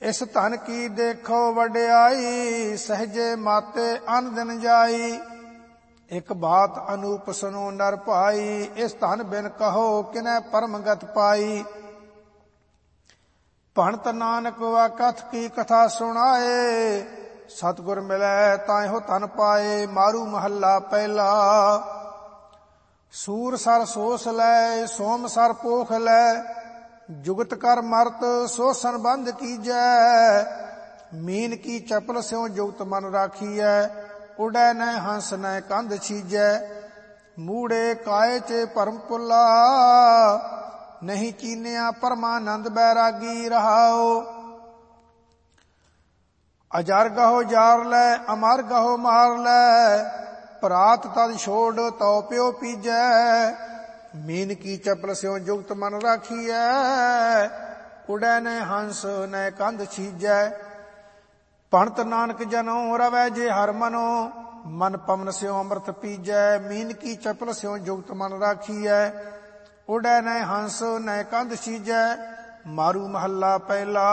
इस धन की देखो वड्याई, सहजे माते अन दिन जाई। एक बात अनूप सुनो नर भाई, इस धन बिन कहो किनै परम गत पाई। भणत नानक वा कथ की कथा सुनाए, सतगुर मिलै ताहियो धन पाए। मारू महला पहला। सूर सर सोस लै, सोम सर पोख लै, जुगत कर मरत सो संबंध कीजै। मीन की चपल स्यों जुगत मन राखीऐ, उड़ै न हंस न कंध छीजै। मूड़े काए चे परम पुला, नहीं चीनिया परमानंद बैरागी रहाओ। अजर गहो जार लै, अमर गहो मार लै, प्रात तद छोड़ तो प्यो पीजै। मीन की चपल स्यों जुगत मन राखीऐ, उड़ै न हंस न कंध छीजै। भणत नानक जनो रवै जे हर मनो, मन पवन स्यों अमृत पीजै। मीन की चपल स्यों जुगत मन राखीऐ, उड़ै न हंस न कंध छीजै। मारू महला पहला।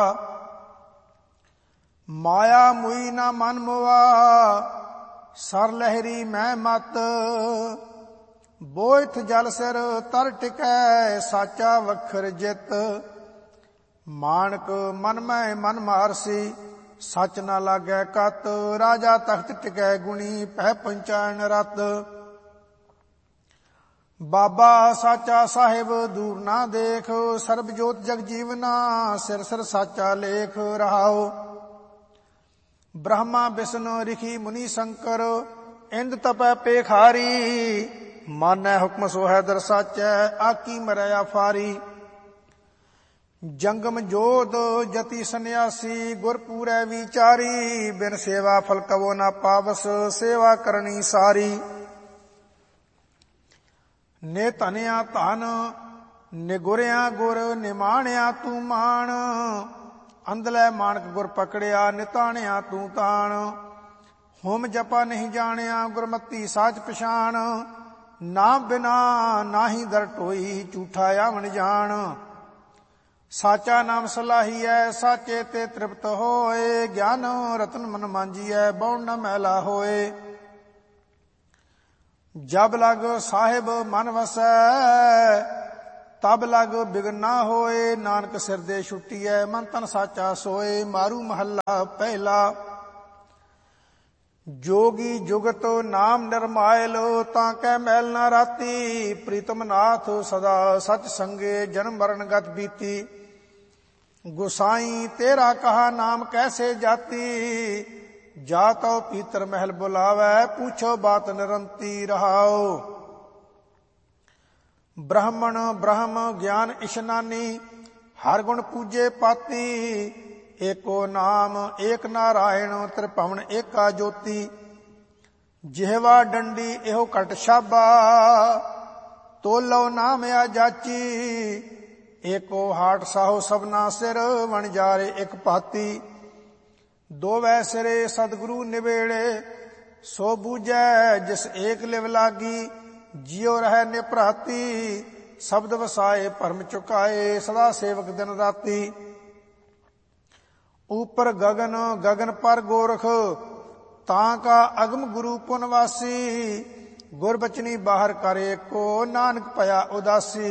माया मुई ना मन मुआ, सर लहरी मैं मत। बोइथ जल सिर तर टिकै, साचा वखर जित। मानक मन में मन मारसी, सच न लागै कत। राजा तख्त टिकै गुणी, पह पंचायन रत। बाबा साचा साहिब दूर ना देख, सर्बजोत जग जीवना, सिर सिर साचा लेख रहाओ। ब्रह्मा विष्णु ऋषि मुनि शंकर, इंद तपै पेखारी। मानै हुक्म सोहै दर साचै, आकी मरै आफारी। जंगम जोध जति सन्यासी, गुर पूरै विचारी। बिन सेवा फल कवो ना पावस, सेवा करनी सारी। ने धनिया धन, निगुरिया गुर, निमाणिया तू मान। अंधलै मानक गुर पकड़िया, निताणिया तू ताण। होम जपा नहीं जानिया, गुरमती साच पछाण। नाम बिना नाही दर टोई, झूठा आवन जान। साचा नाम सलाहीऐ, साचे ते तृप्त होए। ज्ञान रतन मन मांजिऐ, बहु न मैला होए। जब लग साहिब मन वसै, तब लग बिघन ना होए। नानक सिर दे छुट्टीऐ, मन तन साचा सोए। मारू महला पहला। जोगी जुगत नाम निर्मायल, ताकै मैल न राती। प्रीतम नाथ सदा सच संगे, जन्म मरण गत बीती। गोसाई तेरा कहा नाम कैसे जाती, जातो पीतर महल बुलावै, पूछो बात निरंती रहाओ। ब्राह्मण ब्रह्म ज्ञान इशनानी, हर गुण पूजे पाती। एको नाम एक नारायण, त्रिभुवन एका ज्योति। जिहवा डंडी एहो कट शाबा, तोलो नाम आ जाची। एको हाट साहो सबना सिर, वणजारे एक पाती। दोवै सिरे सदगुरु निवेड़े, सो बूझै जिस एक लिव लागी। जियो रह निभराती, शब्द वसाए भरम चुकाए। सदा सेवक दिन राती। ऊपर गगन गगन पर गोरख, तां का अगम गुरु पुनवासी। गुरबचनी बाहर करे को, नानक पया उदासी।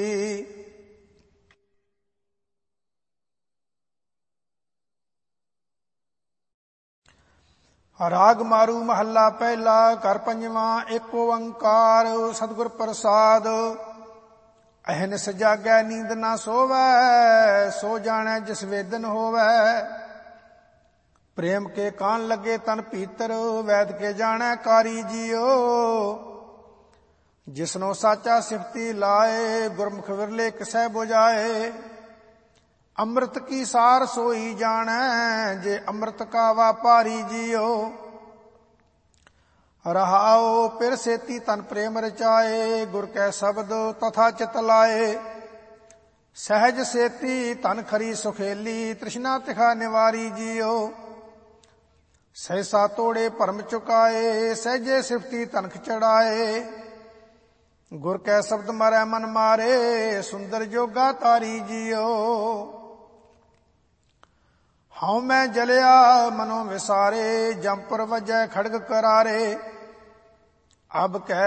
राग मारू महला पहला। कर पंजवा। एक ओंकार सतगुर प्रसाद, अहनिस जागै नींद ना सोवै। सो जानै जिस वेदन होवै। प्रेम के कान लगे तन भीतर, वैद के जानै कारी जियो। जिसनो साचा सिफती लाए, गुरमुख विरले किसै बुझाए। अमृत की सार सोई जानै, जे अमृत का वापारी जियो। रहाओ पिर सेती तन प्रेम रचाए, गुर कै शब्द तथा चित लाए। सहज सेती तन खरी सुखेली, तृष्णा तिखा निवारी जियो। सहसा तोड़े भरम चुकाए, सहजे सिफती तनख चढ़ाए। गुर कै शब्द मरै मन मारे, सुंदर जोगा तारी जियो। ਹਉ ਮੈਂ ਜਲਿਆ ਮਨੋ ਵਿਸਾਰੇ, ਜੰਪਰ ਵਜੈ ਖੜਗ ਕਰਾਰੇ। ਅਬ ਕਹਿ